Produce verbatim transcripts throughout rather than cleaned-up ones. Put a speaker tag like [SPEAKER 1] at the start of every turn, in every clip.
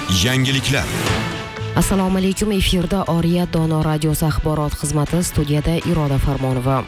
[SPEAKER 1] Yangiliklar.
[SPEAKER 2] Assalomu alaykum, efirda Oriya Dono radiosi axborot xizmati, studiyada Iroda Farmonova.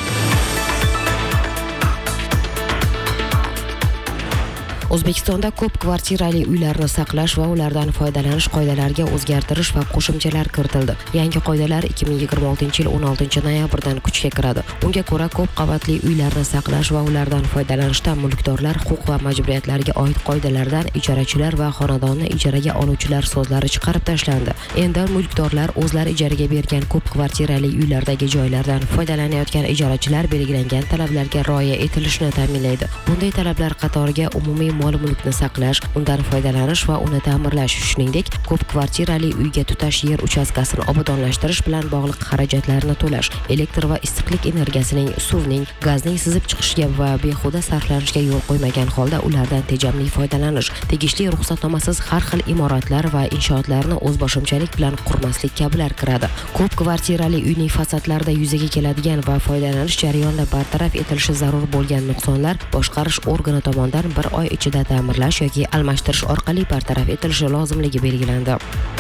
[SPEAKER 2] O'zbekistonda ko'p kvartirali uylarni saqlash va ulardan foydalanish qoidalariga o'zgartirish va qo'shimchalar kiritildi. Yangi qoidalar ikki ming yigirma oltinchi yil o'n oltinchi noyabrdan kuchga kiradi. Unga ko'ra, ko'p qavatli uylarni saqlash va ulardan foydalanishda mulkdorlar huquq va majburiyatlariga oid qoidalardan ijarachilar va xonadonni ijaraga oluvchilar so'zlari chiqarib tashlandi. Endi mulkdorlar o'zlari ijaraga bergan ko'p kvartirali uylardagi joylardan foydalanayotgan ijarachilar belgilangan talablarga rioya etilishini ta'minlaydi. Bunday talablar qatoriga umumiy mol-mulkni saqlash, undan foydalanish va uni ta'mirlash, shuningdek, ko'p kvartirali uyga tutash yer uchastkasini obodonlashtirish bilan bog'liq xarajatlarni to'lash, elektr va issiqlik energiyasining, suvning, gazning sizib chiqishiga va behuda sarflanishga yo'l qo'ymagan holda ulardan tejamli foydalanish, tegishli ruxsatnomasiz har xil imoratlar va inshootlarni o'zboshimchalik bilan qurmaslik kabilar kiradi. Ko'p kvartirali uyning fasadlarida yuzaga keladigan va foydalanish jarayonida bartaraf etilishi zarur bo'lgan nuqsonlar boshqarish organi tomonidan bir oy ichida ta'mirlash yoki almashtirish orqali bartaraf etilishi lozimligi belgilandi.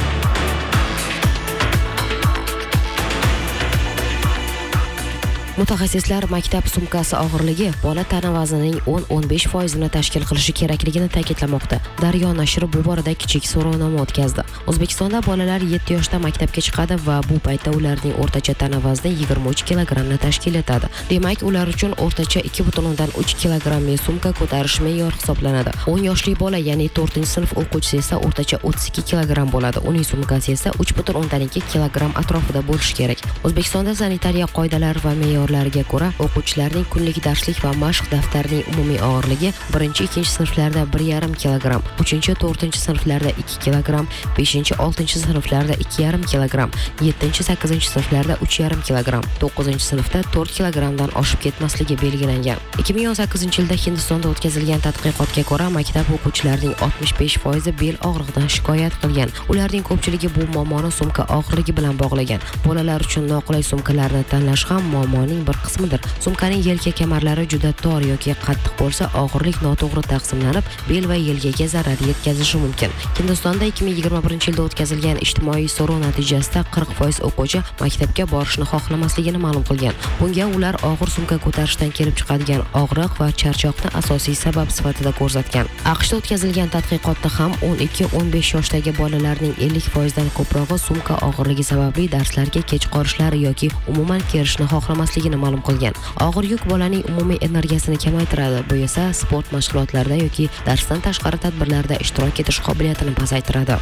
[SPEAKER 2] Mutaxassislar maktab sumkasi og'irligi bola tana vaznining o'n o'n besh foizini tashkil qilishi kerakligini ta'kidlamoqda. Daryo nashri bu borada kichik so'rovnoma o'tkazdi. O'zbekistonda bolalar yetti yoshda maktabga chiqadi va bu paytda ularning o'rtacha tana vazni yigirma uch kilogrammni tashkil etadi. Demak, ular uchun o'rtacha ikki butun o'ndan uch kilogrammli sumka ko'tarish me'yor hisoblanadi. o'n yoshli bola, ya'ni to'rtinchi sinf o'quvchisi esa o'rtacha o'ttiz ikki kilogramm bo'ladi. Uning sumkasi esa uch butun o'ndan ikki kilogramm atrofida bo'lishi kerak. O'zbekistonda sanitariya qoidalari va me'yor lariga ko'ra, o'quvchilarning kunlik darslik va mashq daftarining umumiy og'irligi birinchi ikkinchi sinflarda bir yarim kilogramm, uchinchi to'rtinchi sinflarda ikki kilogramm, beshinchi oltinchi sinflarda ikki yarim kilogramm, yettinchi sakkizinchi sinflarda uch yarim kilogramm, to'qqizinchi sinfda to'rt kilogrammdan oshib ketmasligi belgilangan. ikki ming o'n sakkizinchi yilda Hindistonda o'tkazilgan tadqiqotga ko'ra, maktab o'quvchilarining oltmish besh foizi bel og'rig'idan shikoyat qilgan. Ularning ko'pchiligi bu muammoni sumka og'irligi bilan bog'lagan. Bolalar uchun noqulay sumkalarni tanlash ham muammoning bir qismidir. Sumkaning yelka kamarlari juda tor yoki qattiq bo'lsa, og'irlik noto'g'ri taqsimlanib, bel va yelkaga zarar yetkazishi mumkin. Hindistonda ikki ming yigirma birinchi yilda o'tkazilgan ijtimoiy so'rov natijasida qirq foiz o'quvchi maktabga borishni xohlamasligini ma'lum qilgan. Bunga ular og'ir sumka ko'tarishdan kelib chiqadigan og'riq va charchoqni asosiy sabab sifatida ko'rsatgan. AQShda o'tkazilgan tadqiqotda ham o'n ikki o'n besh yoshdagi bolalarning ellik foizdan ko'prog'i sumka og'irligi sababli darslarga kech qolishlari yoki umuman kelishni xohlamasligini ma'lum qilgan. Og'ir yuk bolaning umumiy energiyasini kamaytiradi. Bu esa sport mashg'ulotlarida yoki darsdan tashqari tadbirlarda ishtirok etish qobiliyatini pasaytiradi.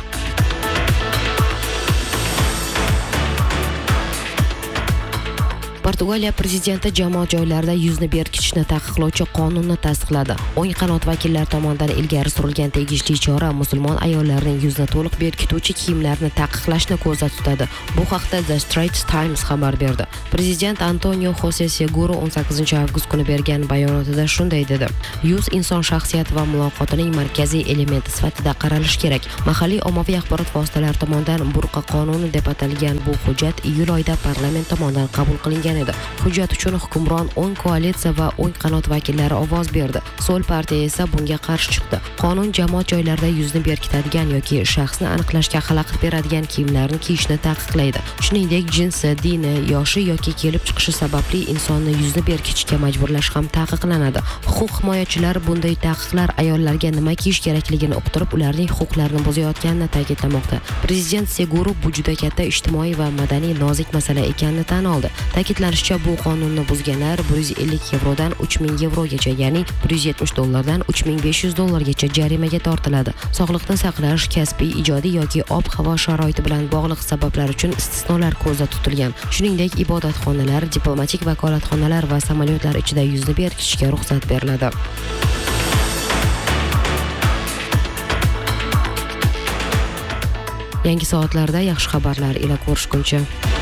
[SPEAKER 2] Portugaliya prezidenti jamoat joylarida yuzni berkitishni taqiqlovchi qonunni tasdiqladi. O'ng qanot vakillar tomonidan ilgari surilgan tegishli chora musulmon ayollarning yuzni to'liq berkituvchi kiyimlarni taqiqlashni ko'zda tutadi. Bu haqda The Straits Times xabar berdi. Prezident Antonio Jose Seguro o'n sakkizinchi avgust kuni bergan bayonotida shunday dedi: Yuz inson shaxsiyati va muloqotining markaziy elementi sifatida qaralishi kerak. Mahalliy ommaviy axborot vositalari tomonidan burqa qonuni deb atalgan bu hujjat iyul oyida parlament tomonidan qabul qilingan. Hujjat uchun hukmron o'ng koalitsiya va o'ng qanot vakillari ovoz berdi. So'l partiya esa bunga qarshi chiqdi. Qonun jamoat joylarida yuzni berkitadigan yoki shaxsni aniqlashga xalaqit beradigan kiyimlarni kiyishni taqiqlaydi. Shuningdek, jinsi, dini, yoshi yoki kelib chiqishi sababli insonni yuzni berkitishga majburlash ham taqiqlanadi. Huquq himoyachilari bunday taqiqlar ayollarga nima kiyish kerakligini uqtirib, ularning huquqlarini buzayotganini ta'kidlamoqda. Prezident Seguro bu juda katta ijtimoiy va madaniy nozik masala ekanini tan oldi. Ta'kidlanishicha, bu qonunni buzganlar bir yuz ellik yevrodan uch ming yevrogacha, ya'ni bir yuz yetmish dollardan uch ming besh yuz dollargacha jarimaga tortiladi. Sog'liqni saqlash, kasbiy, ijodiy yoki ob-havo sharoiti bilan bog'liq sabablar uchun istisnolar ko'zda tutilgan. Shuningdek, ibodatxonalar, diplomatik vakolatxonalar va samolyotlar ichida yuzni berkitishga ruxsat beriladi. Yangi soatlarda yaxshi xabarlar ila ko'rishguncha.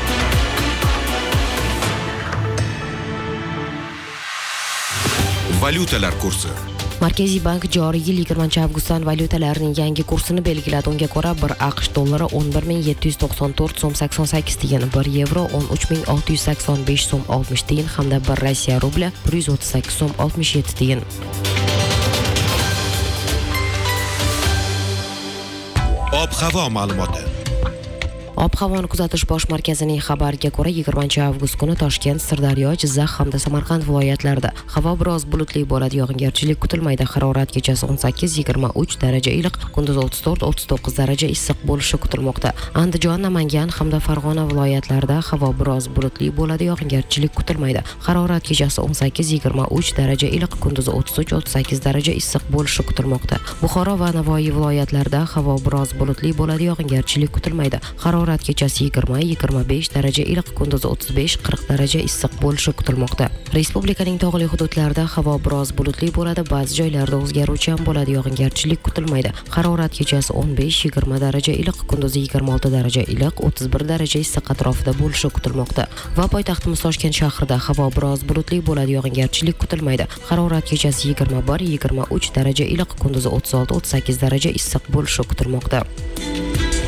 [SPEAKER 1] Valyutalar kursi.
[SPEAKER 2] Markaziy bank joriy yil yigirmanchi avgustdan valyutalarning yangi kursini belgiladi. Unga ko'ra, bir AQSh dollari o'n bir ming yetti yuz to'qson to'rt so'm sakson sakkiz tiyin, bir yevro o'n uch ming olti yuz sakson besh so'm oltmish tiyin hamda bir Rossiya rubli bir yuz o'ttiz sakkiz so'm oltmish yetti tiyin.
[SPEAKER 1] Ob-havo ma'lumoti.
[SPEAKER 2] Ob-havoni kuzatish bosh markazining xabariga ko'ra, yigirmanchi avgust kuni Toshkent, Sirdaryo, Jizzax hamda Samarqand viloyatlarida havo biroz bulutli bo'ladi, yog'ingarchilik kutilmaydi. Harorat kechasi o'n sakkiz yigirma uch daraja iliq, kunduz o'ttiz to'rt o'ttiz to'qqiz daraja issiq bo'lishi kutilmoqda. Andijon, Namangan hamda Farg'ona viloyatlarida havo biroz bulutli bo'ladi, yog'ingarchilik kutilmaydi. Harorat kechasi o'n sakkiz yigirma uch daraja iliq, kunduz o'ttiz uch o'ttiz sakkiz daraja issiq bo'lishi kutilmoqda. Buxoro va Navoiy viloyatlarida havo biroz bulutli bo'ladi, yog'ingarchilik kutilmaydi. Harorat kechasi yigirma yigirma besh daraja iliq, kunduz o'ttiz besh qirq daraja issiq bo'lishi kutilmoqda. Respublikaning tog'li hududlarida havo biroz bulutli bo'ladi, ba'zi joylarda o'zgaruvchan bo'ladi, yog'ingarchilik kutilmaydi. Harorat kechasi o'n besh yigirma daraja iliq, kunduz yigirma olti daraja iliq, o'ttiz bir daraja issiq atrofida bo'lishi kutilmoqda. Va poytaxtimiz Toshkent shahrida havo biroz bulutli bo'ladi, yog'ingarchilik kutilmaydi. Harorat kechasi yigirma bir yigirma uch daraja iliq, kunduz o'ttiz olti o'ttiz sakkiz daraja issiq bo'lishi kutilmoqda.